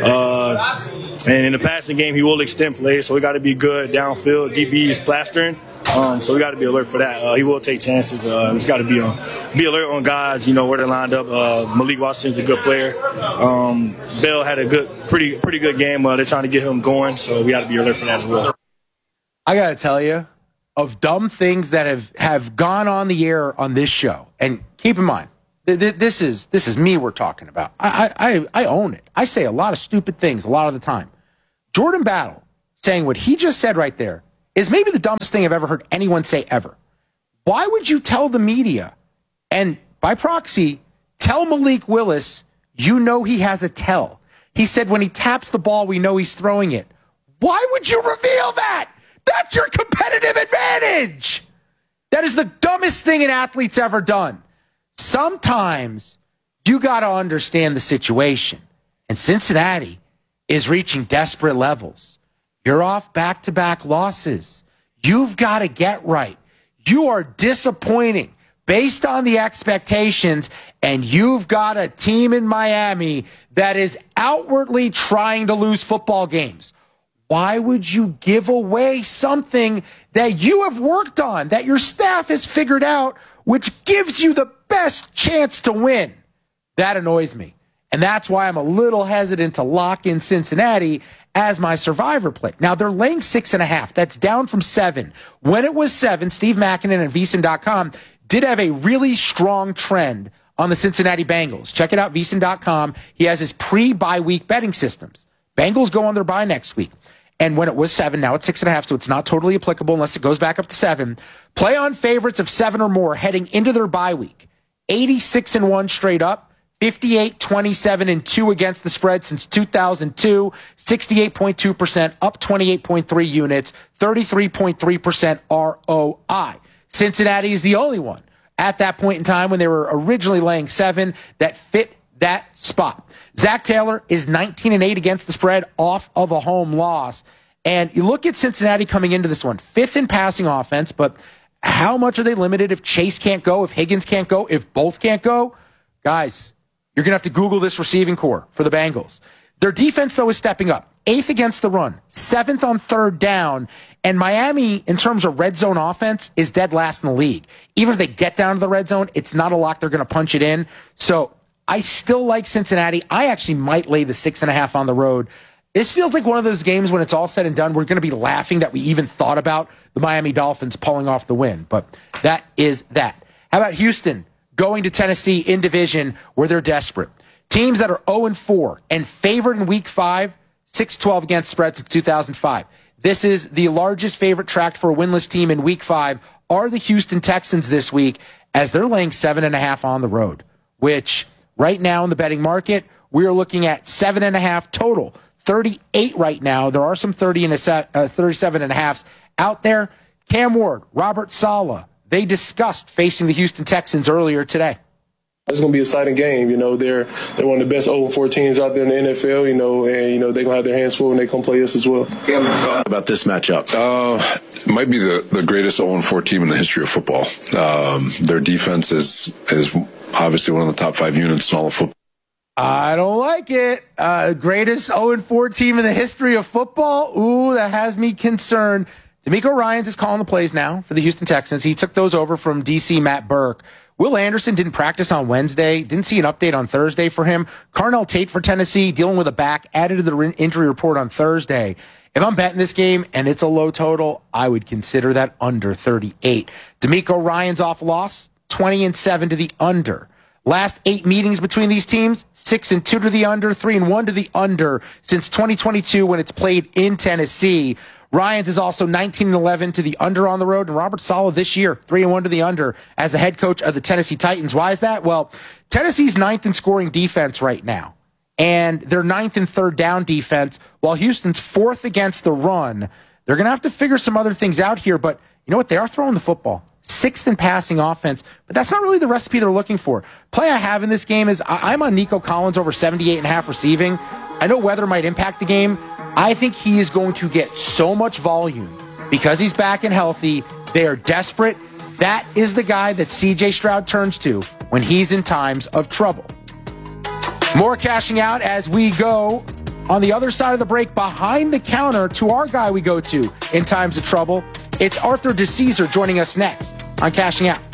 And in the passing game, he will extend plays, so we got to be good downfield. DB is plastering. So we got to be alert for that. He will take chances. We just got to be alert on guys, where they're lined up. Malik Washington's a good player. Bell had a pretty good game. They're trying to get him going, so we got to be alert for that as well. I got to tell you, of dumb things that have gone on the air on this show, and keep in mind, this is me we're talking about. I own it. I say a lot of stupid things a lot of the time. Jordan Battle saying what he just said right there is maybe the dumbest thing I've ever heard anyone say ever. Why would you tell the media, and by proxy, tell Malik Willis he has a tell? He said when he taps the ball, we know he's throwing it. Why would you reveal that? That's your competitive advantage. That is the dumbest thing an athlete's ever done. Sometimes you got to understand the situation. And Cincinnati is reaching desperate levels. You're off back-to-back losses. You've got to get right. You are disappointing based on the expectations, and you've got a team in Miami that is outwardly trying to lose football games. Why would you give away something that you have worked on, that your staff has figured out, which gives you the best chance to win? That annoys me. And that's why I'm a little hesitant to lock in Cincinnati as my survivor play. Now, they're laying 6.5. That's down from 7. When it was 7, Steve Makinen at VSiN.com did have a really strong trend on the Cincinnati Bengals. Check it out, VSiN.com. He has his pre-bye week betting systems. Bengals go on their bye next week. And when it was 7, now it's 6.5, so it's not totally applicable unless it goes back up to 7. Play on favorites of 7 or more heading into their bye week. 86-1 straight up, 58-27-2 against the spread since 2002, 68.2%, up 28.3 units, 33.3% ROI. Cincinnati is the only one at that point in time when they were originally laying 7 that fit that spot. Zach Taylor is 19-8 against the spread off of a home loss. And you look at Cincinnati coming into this one, 5th in passing offense, but how much are they limited if Chase can't go, if Higgins can't go, if both can't go? Guys, you're going to have to Google this receiving core for the Bengals. Their defense, though, is stepping up. 8th against the run, 7th on third down, and Miami, in terms of red zone offense, is dead last in the league. Even if they get down to the red zone, it's not a lock they're going to punch it in. So I still like Cincinnati. I actually might lay the 6.5 on the road. This feels like one of those games when it's all said and done, we're going to be laughing that we even thought about the Miami Dolphins pulling off the win. But that is that. How about Houston going to Tennessee in division where they're desperate? Teams that are 0-4 and favored in week 5, 6-12 against spread since 2005. This is the largest favorite tracked for a winless team in week 5 are the Houston Texans this week as they're laying 7.5 on the road, which right now in the betting market, we are looking at 7.5 total. 38 right now. There are some 37.5s out there. Cam Ward, Robert Saleh, they discussed facing the Houston Texans earlier today. It's going to be an exciting game. They're one of the best 0-4 teams out there in the NFL, and, they're going to have their hands full when they come play us as well. About this matchup? It might be the greatest 0-4 team in the history of football. Their defense is obviously one of the top 5 units in all of football. I don't like it. Greatest 0-4 team in the history of football? Ooh, that has me concerned. D'Amico Ryans is calling the plays now for the Houston Texans. He took those over from DC Matt Burke. Will Anderson didn't practice on Wednesday. Didn't see an update on Thursday for him. Carnell Tate for Tennessee, dealing with a back, added to the injury report on Thursday. If I'm betting this game and it's a low total, I would consider that under 38. D'Amico Ryans off loss, 20-7 to the under. Last 8 meetings between these teams, 6-2 to the under, 3-1 to the under since 2022 when it's played in Tennessee. Ryans is also 19-11 to the under on the road, and Robert Saleh this year, 3-1 to the under as the head coach of the Tennessee Titans. Why is that? Well, Tennessee's 9th in scoring defense right now, and they're 9th in third down defense, while Houston's 4th against the run. They're going to have to figure some other things out here, but you know what? They are throwing the football. 6th in passing offense, but that's not really the recipe they're looking for. Play I have in this game is I'm on Nico Collins over 78.5 receiving. I know weather might impact the game. I think he is going to get so much volume because he's back and healthy. They are desperate. That is the guy that C.J. Stroud turns to when he's in times of trouble. More cashing out as we go on the other side of the break behind the counter to our guy we go to in times of trouble. It's Arthur DeCesar joining us next on Cashing Out.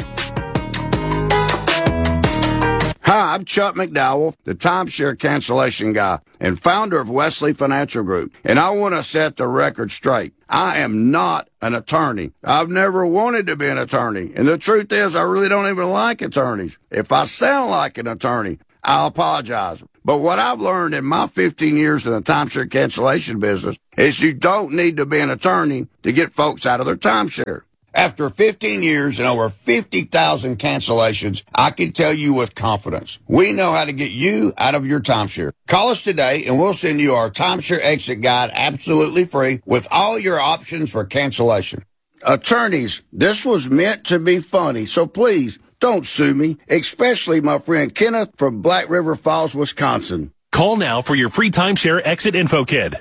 Hi, I'm Chuck McDowell, the timeshare cancellation guy and founder of Wesley Financial Group. And I want to set the record straight. I am not an attorney. I've never wanted to be an attorney. And the truth is, I really don't even like attorneys. If I sound like an attorney, I'll apologize. But what I've learned in my 15 years in the timeshare cancellation business is you don't need to be an attorney to get folks out of their timeshare. After 15 years and over 50,000 cancellations, I can tell you with confidence, we know how to get you out of your timeshare. Call us today and we'll send you our timeshare exit guide absolutely free with all your options for cancellation. Attorneys, this was meant to be funny, so please don't sue me, especially my friend Kenneth from Black River Falls, Wisconsin. Call now for your free timeshare exit info kit.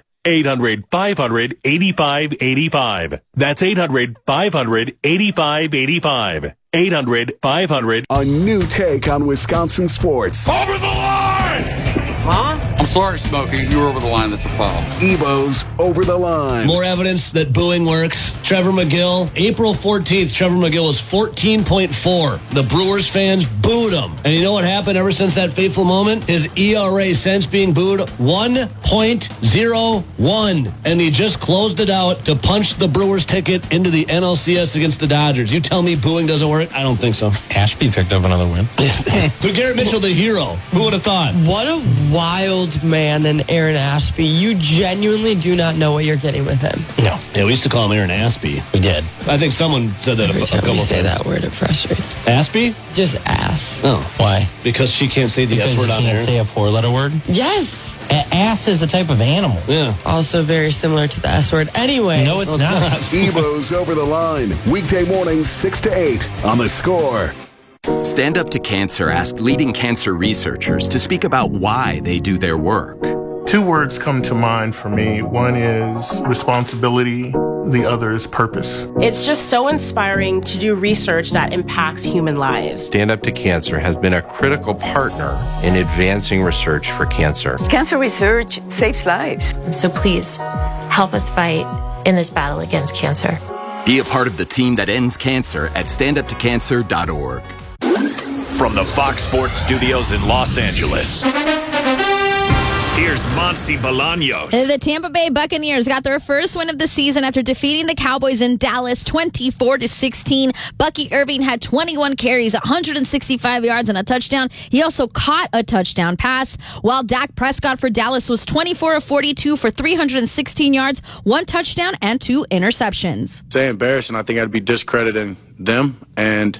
800-500-8585. That's 800-500-8585. 800-500. A new take on Wisconsin sports. Over the line! Huh? I'm sorry, Smokey. You were over the line. That's a foul. Evo's Over the Line. More evidence that booing works. Trevor McGill. April 14th, Trevor McGill was 14.4. The Brewers fans booed him. And you know what happened ever since that fateful moment? His ERA since being booed, 1.01. And he just closed it out to punch the Brewers ticket into the NLCS against the Dodgers. You tell me booing doesn't work? I don't think so. Ashby picked up another win. But Garrett Mitchell, the hero. Who would have thought? What a wild man in Aaron Ashby. You genuinely do not know what you're getting with him. No. Yeah, we used to call him Aaron Ashby. We did. I think someone said that a couple of times. Say that word, it frustrates me. Ashby? Just ass. Oh. Why? Because she can't say the S word on there. Can't say a four-letter word? Yes. Ass is a type of animal. Yeah. Also very similar to the S word. Anyway. No, it's not. Evo's Over the Line. Weekday mornings 6 to 8 on The Score. Stand Up to Cancer asked leading cancer researchers to speak about why they do their work. Two words come to mind for me. One is responsibility. The other is purpose. It's just so inspiring to do research that impacts human lives. Stand Up to Cancer has been a critical partner in advancing research for cancer. Cancer research saves lives. So please, help us fight in this battle against cancer. Be a part of the team that ends cancer at standuptocancer.org. From the Fox Sports Studios in Los Angeles, here's Monty Bolaños. The Tampa Bay Buccaneers got their first win of the season after defeating the Cowboys in Dallas 24-16. Bucky Irving had 21 carries, 165 yards, and a touchdown. He also caught a touchdown pass, while Dak Prescott for Dallas was 24 of 42 for 316 yards, 1 touchdown, and 2 interceptions. Say embarrassing. I think I'd be discrediting them, and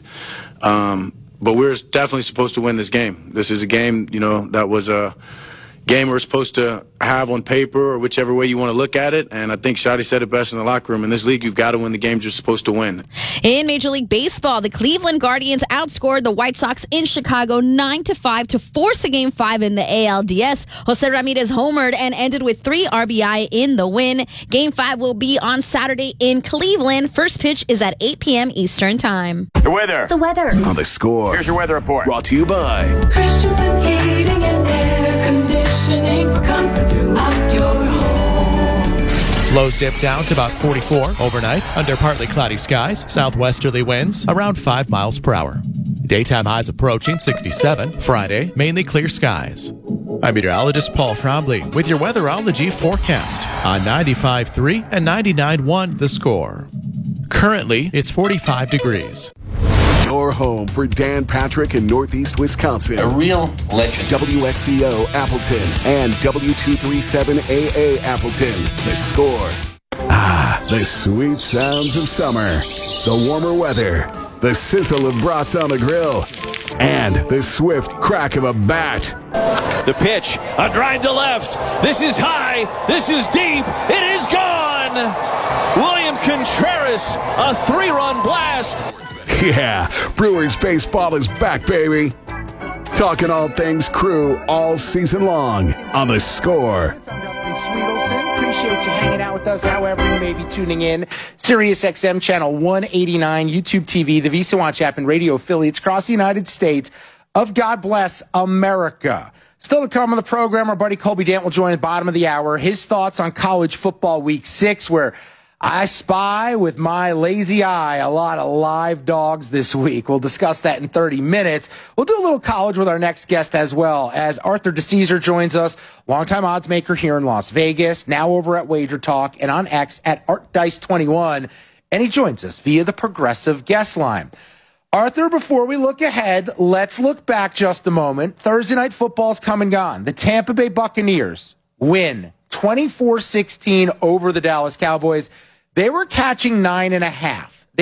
but we're definitely supposed to win this game. This is a game, that was a game we're supposed to have on paper or whichever way you want to look at it. And I think Shotty said it best in the locker room. In this league, you've got to win the games you're supposed to win. In Major League Baseball, the Cleveland Guardians outscored the White Sox in Chicago 9-5 to force a Game 5 in the ALDS. Jose Ramirez homered and ended with 3 RBI in the win. Game 5 will be on Saturday in Cleveland. First pitch is at 8 p.m. Eastern Time. The weather. The weather. On The Score. Here's your weather report. Brought to you by Christensen Heating and Air Conditioning for comfort throughout your home. Lows dip down to about 44 overnight under partly cloudy skies. Southwesterly winds around 5 miles per hour. Daytime highs approaching 67. Friday, mainly clear skies. I'm meteorologist Paul Frombley with your weatherology forecast on 95.3 and 99.1 The Score. Currently, it's 45 degrees. Your home for Dan Patrick in Northeast Wisconsin. A real legend. WSCO Appleton and W237AA Appleton. The Score. Ah, the sweet sounds of summer. The warmer weather. The sizzle of brats on the grill. And the swift crack of a bat. The pitch, a drive to left. This is high. This is deep. It is gone. William Contreras, a 3-run blast. Yeah, Brewers baseball is back, baby. Talking all things Crew all season long on The Score. I'm Justin Sweetelson. Appreciate you hanging out with us, however you may be tuning in. Sirius XM Channel 189, YouTube TV, the Visa Watch app, and radio affiliates across the United States of God Bless America. Still to come on the program, our buddy Colby Dant will join at the bottom of the hour. His thoughts on college football week 6, where I spy with my lazy eye a lot of live dogs this week. We'll discuss that in 30 minutes. We'll do a little college with our next guest as well, as Arthur DeCesar joins us, longtime odds maker here in Las Vegas, now over at Wager Talk and on X at ArtDice21, and he joins us via the Progressive guest line. Arthur, before we look ahead, let's look back just a moment. Thursday night football's come and gone. The Tampa Bay Buccaneers win 24-16 over the Dallas Cowboys. They were catching 9.5.